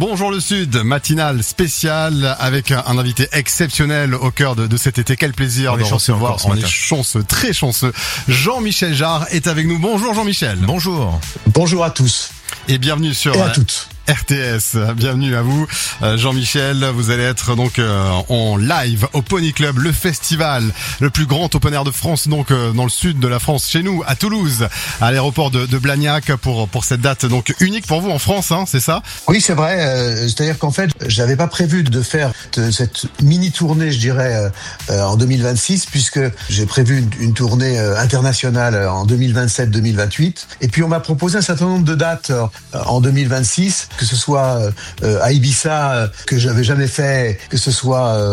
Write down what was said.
Bonjour le Sud, matinale spéciale avec un invité exceptionnel au cœur de cet été. Quel plaisir de recevoir, on est chanceux, très chanceux. Jean-Michel Jarre est avec nous. Bonjour Jean-Michel. Bonjour. Bonjour à tous. Et bienvenue sur... Et à toutes. RTS, bienvenue à vous. Jean-Michel, vous allez être donc en live au Pony Club, le festival, le plus grand open air de France, donc dans le sud de la France, chez nous, à Toulouse, à l'aéroport de Blagnac pour cette date donc unique pour vous en France, hein, c'est ça? Oui, c'est vrai. C'est-à-dire qu'en fait, j'avais pas prévu de faire cette mini tournée, je dirais, en 2026, puisque j'ai prévu une tournée internationale en 2027-2028. Et puis on m'a proposé un certain nombre de dates en 2026. Que ce soit à Ibiza, que j'avais jamais fait, que ce soit